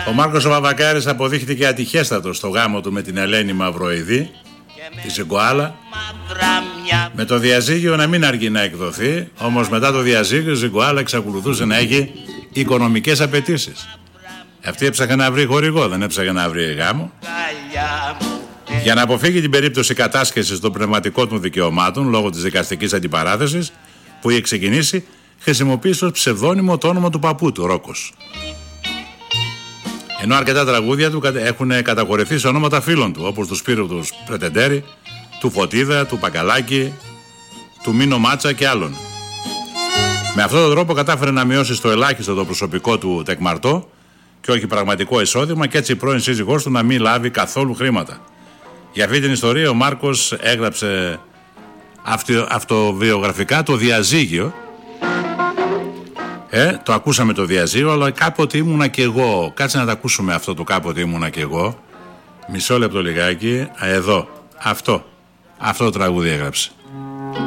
Ο Μάρκος ο Βαβακάρης αποδείχτηκε ατυχέστατος στο γάμο του με την Ελένη Μαυροειδή, τη Ζιγκοάλα, με το διαζύγιο να μην αργεί να εκδοθεί. Όμως μετά το διαζύγιο η Ζιγκοάλα εξακολουθούσε να έχει οικονομικές απαιτήσεις. Αυτή έψαχε να βρει χορηγό, δεν έψαχε να βρει γάμο. Για να αποφύγει την περίπτωση κατάσχεσης των πνευματικών του δικαιωμάτων λόγω της δικαστικής αντιπαράθεσης που είχε ξεκινήσει, χρησιμοποίησε ως ψευδόνυμο το όνομα του παππού του, Ρόκος. Ενώ αρκετά τραγούδια του έχουν καταχωρηθεί σε ονόματα φίλων του, όπως του Σπύρου του Πρετεντέρη, του Φωτίδα, του Πακαλάκη, του Μίνο Μάτσα και άλλων. Με αυτόν τον τρόπο κατάφερε να μειώσει στο ελάχιστο το προσωπικό του τεκμαρτό και όχι πραγματικό εισόδημα, και έτσι η πρώην σύζυγός του να μην λάβει καθόλου χρήματα. Για αυτή την ιστορία ο Μάρκος έγραψε αυτοβιογραφικά το διαζύγιο. Το ακούσαμε το διαζύγιο, αλλά κάποτε ήμουνα κι εγώ. Κάτσε να τα ακούσουμε αυτό το κάποτε ήμουνα κι εγώ. Μισό λεπτό λιγάκι. Εδώ. Αυτό το τραγούδι έγραψε.